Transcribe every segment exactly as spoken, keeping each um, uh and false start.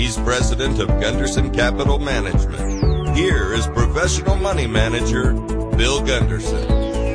He's president of Gunderson Capital Management. Here is professional money manager, Bill Gunderson.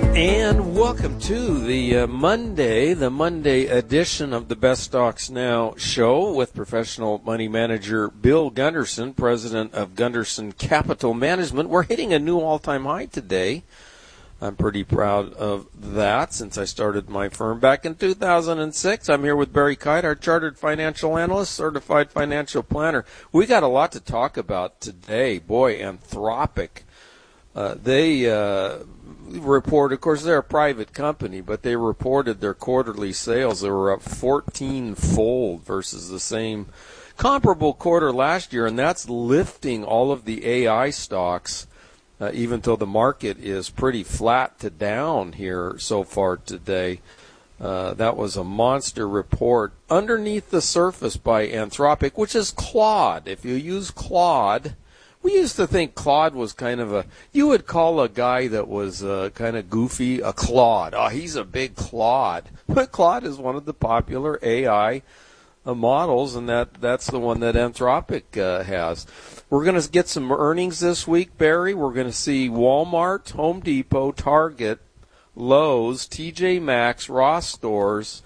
And welcome to the uh, Monday, the Monday edition of the Best Stocks Now show with professional money manager Bill Gunderson, president of Gunderson Capital Management. We're hitting a new all-time high today. I'm pretty proud of that since I started my firm back in two thousand six. I'm here with Barry Kite, our chartered financial analyst, certified financial planner. We got a lot to talk about today. Boy, Anthropic. Uh, they uh, report, of course, they're a private company, but they reported their quarterly sales. They were up fourteen-fold versus the same comparable quarter last year, and that's lifting all of the A I stocks. Uh, even though the market is pretty flat to down here so far today. Uh, that was a monster report underneath the surface by Anthropic, which is Claude. If you use Claude, we used to think Claude was kind of a, you would call a guy that was uh, kind of goofy a Claude. Oh, he's a big Claude. But Claude is one of the popular A I uh, models, and that, that's the one that Anthropic uh, has. We're going to get some earnings this week, Barry. We're going to see Walmart, Home Depot, Target, Lowe's, T J Maxx, Ross Stores,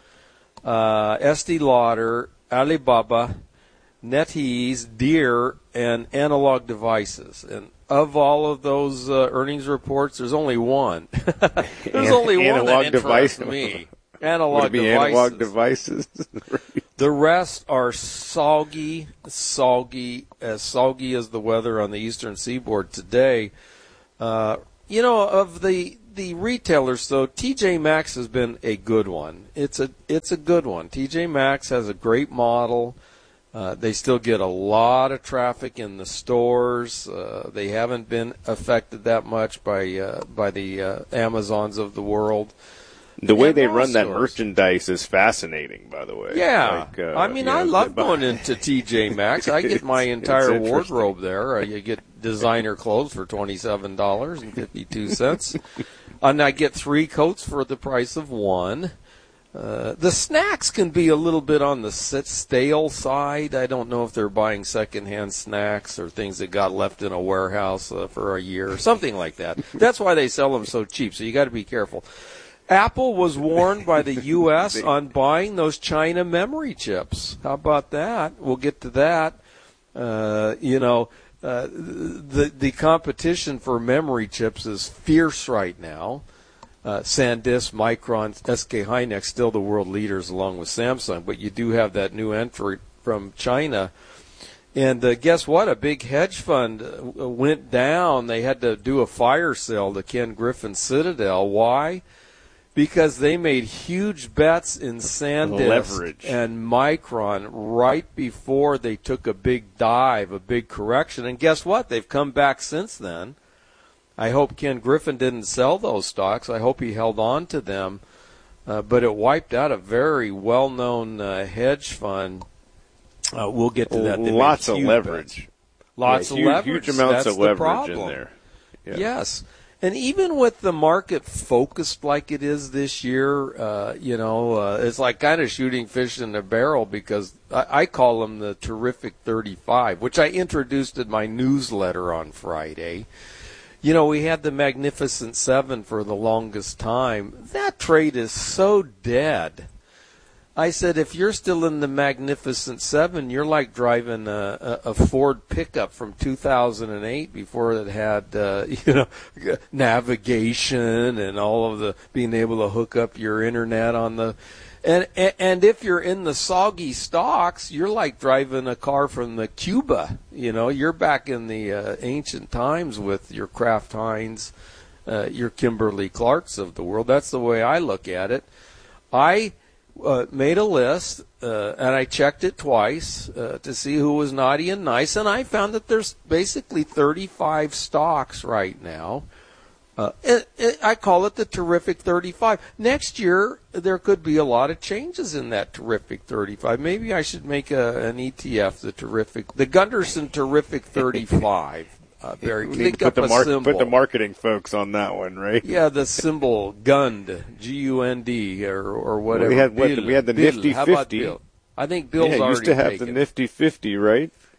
uh, Estee Lauder, Alibaba, NetEase, Deere, and Analog Devices. And of all of those uh, earnings reports, there's only one. there's only one that interests me. Analog Would it be devices. Analog Devices? The rest are soggy, soggy, as soggy as the weather on the eastern seaboard today. Uh, you know, of the the retailers, though, T J Maxx has been a good one. It's a it's a good one. T J Maxx has a great model. Uh, they still get a lot of traffic in the stores. Uh, they haven't been affected that much by uh, by the uh, Amazons of the world. The way they Ross run that stores. merchandise is fascinating, by the way. Yeah. Like, uh, I mean, you know, I love but- going into T J Maxx. I get my It's- entire it's interesting. wardrobe there. Uh, you get designer clothes for twenty-seven dollars and fifty-two cents. And I get three coats for the price of one. Uh, the snacks can be a little bit on the sit- stale side. I don't know if they're buying secondhand snacks or things that got left in a warehouse uh, for a year or something like that. That's why they sell them so cheap, so you got to be careful. Apple was warned by the U S on buying those China memory chips. How about that? We'll get to that. Uh, you know, uh, the the competition for memory chips is fierce right now. Uh, SanDisk, Micron, S K Hynix, still the world leaders along with Samsung, but you do have that new entry from China. And uh, guess what? A big hedge fund uh, went down. They had to do a fire sale to Ken Griffin Citadel. Why? Because they made huge bets in SanDisk Leverage. and Micron right before they took a big dive, a big correction. And guess what? They've come back since then. I hope Ken Griffin didn't sell those stocks. I hope he held on to them. Uh, but it wiped out a very well-known uh, hedge fund. Uh, we'll get to that. They made Lots of huge leverage. bets. Lots Yeah, of huge, leverage. Huge amounts That's of the leverage problem. in there. Yeah. Yes. And even with the market focused like it is this year, uh, you know, uh, it's like kind of shooting fish in a barrel because I, I call them the terrific thirty-five, which I introduced in my newsletter on Friday. You know, we had the Magnificent Seven for the longest time. That trade is so dead. I said, if you're still in the Magnificent Seven, you're like driving a, a, a Ford pickup from two thousand eight before it had, uh, you know, navigation and all of the being able to hook up your internet on the. And and if you're in the soggy stocks, you're like driving a car from the Cuba. You know, you're back in the uh, ancient times with your Kraft Heinz, uh, your Kimberly Clarks of the world. That's the way I look at it. I. Uh, made a list, uh, and I checked it twice uh, to see who was naughty and nice, and I found that there's basically thirty-five stocks right now. Uh, it, it, I call it the Terrific thirty-five. Next year, there could be a lot of changes in that Terrific thirty-five. Maybe I should make a, an E T F, the Terrific, the Gunderson Terrific thirty-five. Uh, Barry, We need think to put up the, a mar- symbol. put the marketing folks on that one, right? Yeah, the symbol Gund, G U N D, or or whatever. Well, we had what, Bill, we had the Bill. Nifty How about fifty. Bill? I think Bill's yeah, already used to have taken. the Nifty fifty, right?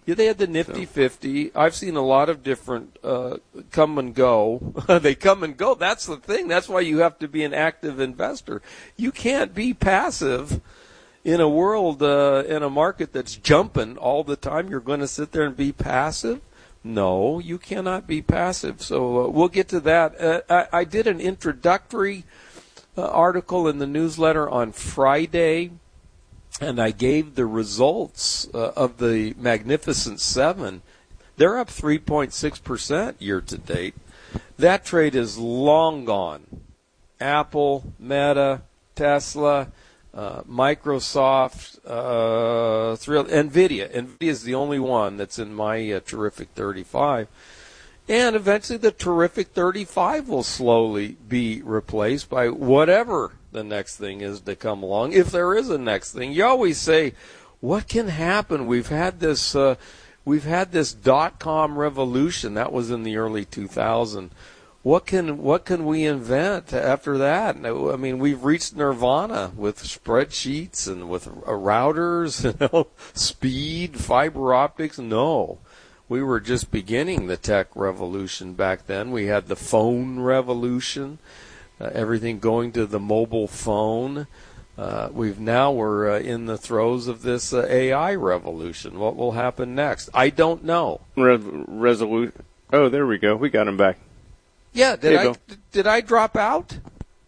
Yeah, they had the Nifty so. fifty. I've seen a lot of different uh, come and go. They come and go. That's the thing. That's why you have to be an active investor. You can't be passive in a world, uh, in a market that's jumping all the time. You're going to sit there and be passive? No, you cannot be passive. So uh, we'll get to that. Uh, I, I did an introductory uh, article in the newsletter on Friday, and I gave the results uh, of the Magnificent Seven. They're up three point six percent year to date. That trade is long gone. Apple, Meta, Tesla, uh, Microsoft, uh, Thrill, NVIDIA. NVIDIA is the only one that's in my uh, terrific thirty-five. And eventually the terrific thirty-five will slowly be replaced by whatever the next thing is to come along, if there is a next thing. You always say, what can happen? We've had this uh, we've had this dot-com revolution. That was in the early two thousands. What can what can we invent after that? I mean, we've reached nirvana with spreadsheets and with routers, you know, speed, fiber optics. No. We were just beginning the tech revolution back then. We had the phone revolution, uh, everything going to the mobile phone. Uh, we've now we're uh, in the throes of this uh, A I revolution. What will happen next? I don't know. Re- resolu- Oh, there we go. We got him back. Yeah, did I did I drop out?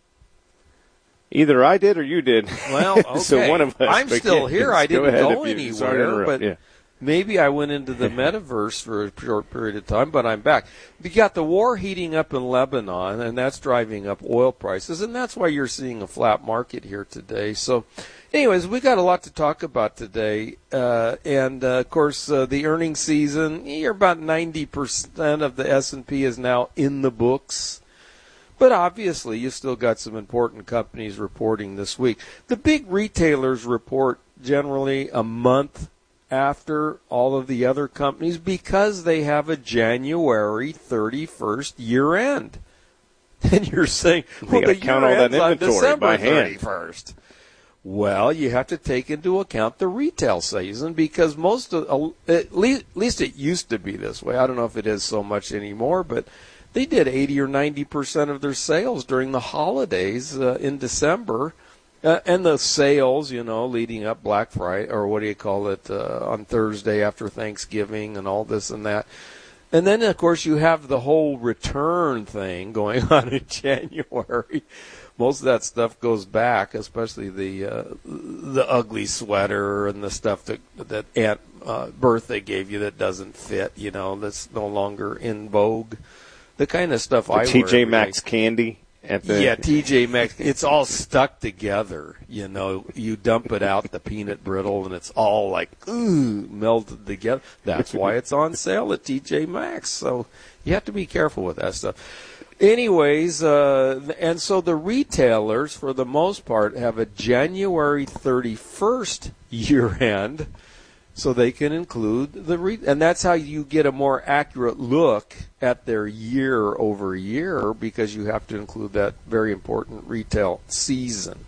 Either I did or you did. Well, okay. So one of us. I'm still here. I didn't go, go anywhere, but. Yeah. Maybe I went into the metaverse for a short period of time, but I'm back. We got the war heating up in Lebanon, and that's driving up oil prices, and that's why you're seeing a flat market here today. So, anyways, we got a lot to talk about today, uh, and uh, of course, uh, the earnings season. You're about ninety percent of the S and P is now in the books. But obviously, you still got some important companies reporting this week. The big retailers report generally a month after all of the other companies because they have a January thirty-first year end. And you're saying, well, the year ends on December thirty-first. Well, you have to take into account the retail season because most of, at least, at least it used to be this way. I don't know if it is so much anymore, but they did eighty or ninety percent of their sales during the holidays uh, in December. Uh, and the sales, you know, leading up Black Friday, or what do you call it, uh, on Thursday after Thanksgiving and all this and that. And then, of course, you have the whole return thing going on in January. Most of that stuff goes back, especially the uh, the ugly sweater and the stuff that that Aunt uh, Bertha gave you that doesn't fit, you know, that's no longer in vogue. The kind of stuff the I T J wear. Maxx candy. At the yeah, T J Maxx. It's all stuck together. You know, you dump it out, the peanut brittle, and it's all like, ooh, melted together. That's why it's on sale at T J Maxx. So you have to be careful with that stuff. Anyways, uh, and so the retailers, for the most part, have a January thirty-first year end. So they can include the re- and that's how you get a more accurate look at their year over year because you have to include that very important retail season.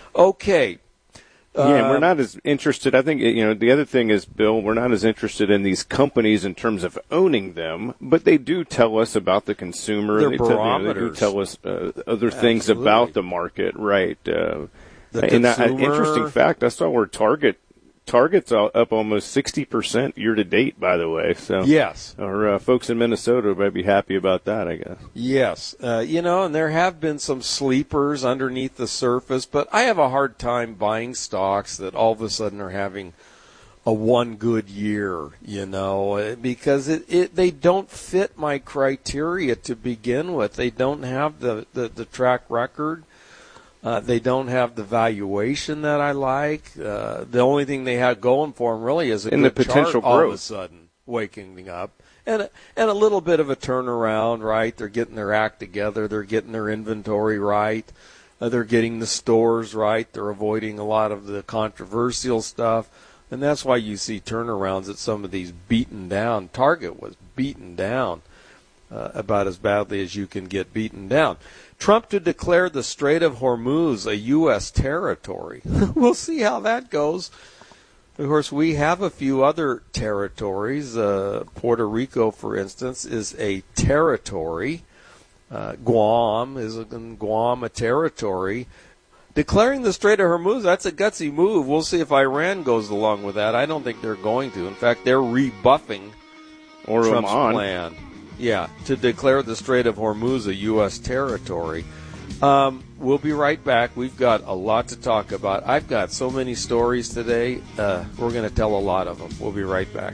Okay. Yeah, and we're not as interested. I think, you know, the other thing is, Bill, we're not as interested in these companies in terms of owning them, but they do tell us about the consumer. They're they, barometers. Tell, they do tell us uh, other Absolutely. things about the market, right? Uh, the and consumer. an interesting fact, I saw where Target Target's up almost sixty percent year to date, by the way. So yes, our uh, folks in Minnesota might be happy about that, I guess. Yes, uh, you know, and there have been some sleepers underneath the surface, but I have a hard time buying stocks that all of a sudden are having a one good year, you know, because it, it they don't fit my criteria to begin with. They don't have the, the, the track record. Uh, they don't have the valuation that I like. Uh, the only thing they have going for them really is a and good the potential chart all growth. of a sudden waking up. And a, and a little bit of a turnaround, right? They're getting their act together. They're getting their inventory right. Uh, they're getting the stores right. They're avoiding a lot of the controversial stuff. And that's why you see turnarounds at some of these beaten down. Target was beaten down uh, about as badly as you can get beaten down. Trump to declare the Strait of Hormuz a U S territory. We'll see how that goes. Of course, we have a few other territories. Uh, Puerto Rico, for instance, is a territory. Uh, Guam is a, Guam a territory. Declaring the Strait of Hormuz, that's a gutsy move. We'll see if Iran goes along with that. I don't think they're going to. In fact, they're rebuffing or Trump's Oman. plan. Yeah, to declare the Strait of Hormuz a U S territory. Um, we'll be right back. We've got a lot to talk about. I've got so many stories today. Uh, we're going to tell a lot of them. We'll be right back.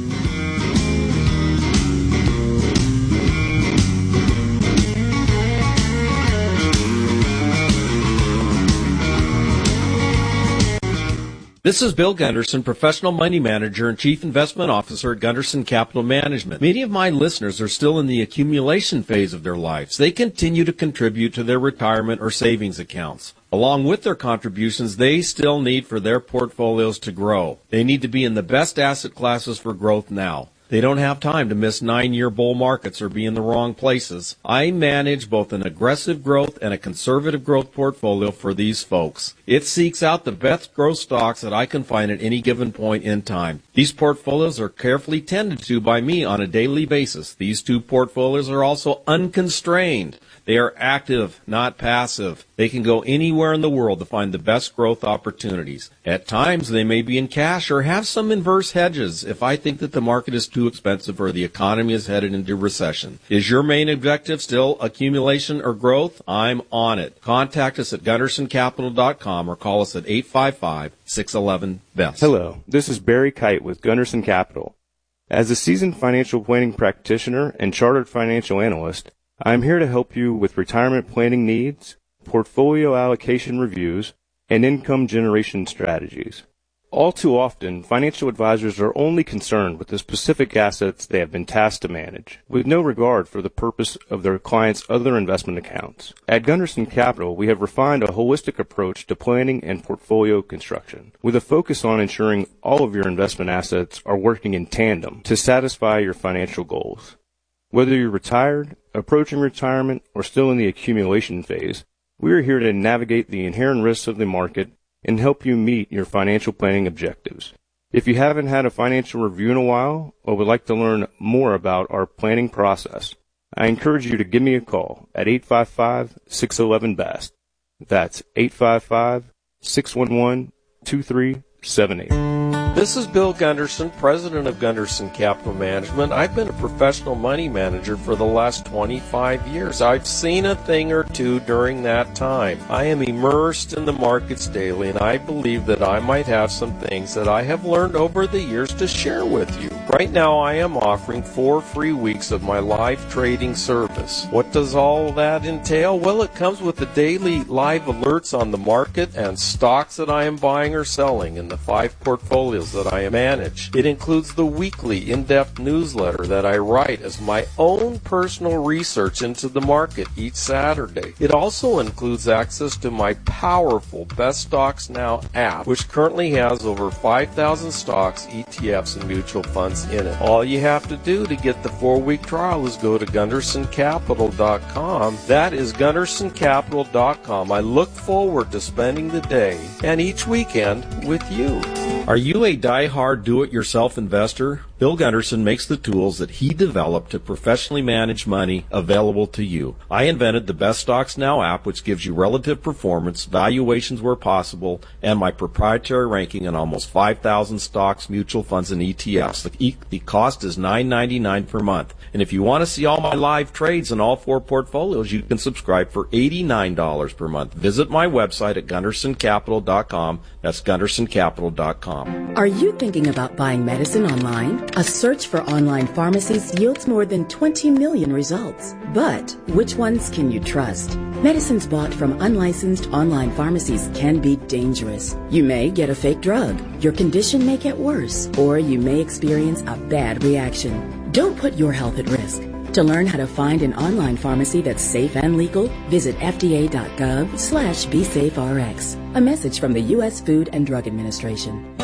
This is Bill Gunderson, Professional Money Manager and Chief Investment Officer at Gunderson Capital Management. Many of my listeners are still in the accumulation phase of their lives. They continue to contribute to their retirement or savings accounts. Along with their contributions, they still need for their portfolios to grow. They need to be in the best asset classes for growth now. They don't have time to miss nine-year bull markets or be in the wrong places. I manage both an aggressive growth and a conservative growth portfolio for these folks. It seeks out the best growth stocks that I can find at any given point in time. These portfolios are carefully tended to by me on a daily basis. These two portfolios are also unconstrained. They are active, not passive. They can go anywhere in the world to find the best growth opportunities. At times, they may be in cash or have some inverse hedges if I think that the market is too expensive or the economy is headed into recession. Is your main objective still accumulation or growth? I'm on it. Contact us at gunderson capital dot com or call us at eight five five, six one one, B E S T. Hello, this is Barry Kite with Gunderson Capital. As a seasoned financial planning practitioner and chartered financial analyst, I am here to help you with retirement planning needs, portfolio allocation reviews, and income generation strategies. All too often, financial advisors are only concerned with the specific assets they have been tasked to manage, with no regard for the purpose of their clients' other investment accounts. At Gunderson Capital, we have refined a holistic approach to planning and portfolio construction, with a focus on ensuring all of your investment assets are working in tandem to satisfy your financial goals. Whether you're retired, approaching retirement, or still in the accumulation phase, we are here to navigate the inherent risks of the market and help you meet your financial planning objectives. If you haven't had a financial review in a while or would like to learn more about our planning process, I encourage you to give me a call at eight five five, six one one, B E S T. That's eight five five, six one one, two three seven eight. This is Bill Gunderson, president of Gunderson Capital Management. I've been a professional money manager for the last twenty-five years. I've seen a thing or two during that time. I am immersed in the markets daily, and I believe that I might have some things that I have learned over the years to share with you. Right now, I am offering four free weeks of my live trading service. What does all that entail? Well, it comes with the daily live alerts on the market and stocks that I am buying or selling in the five portfolios that I manage. It includes the weekly in-depth newsletter that I write as my own personal research into the market each Saturday. It also includes access to my powerful Best Stocks Now app, which currently has over five thousand stocks, E T Fs, and mutual funds in it. All you have to do to get the four-week trial is go to gunderson capital dot com. That is gunderson capital dot com. I look forward to spending the day and each weekend with you. Are you a die-hard do-it-yourself investor? Bill Gunderson makes the tools that he developed to professionally manage money available to you. I invented the Best Stocks Now app, which gives you relative performance, valuations where possible, and my proprietary ranking in almost five thousand stocks, mutual funds, and E T Fs. The, the cost is nine ninety-nine per month. And if you want to see all my live trades in all four portfolios, you can subscribe for eighty-nine dollars per month. Visit my website at gunderson capital dot com. That's gunderson capital dot com. Are you thinking about buying medicine online? A search for online pharmacies yields more than twenty million results. But which ones can you trust? Medicines bought from unlicensed online pharmacies can be dangerous. You may get a fake drug, your condition may get worse, or you may experience a bad reaction. Don't put your health at risk. To learn how to find an online pharmacy that's safe and legal, visit F D A dot gov slash B safe R X. A message from the U S Food and Drug Administration.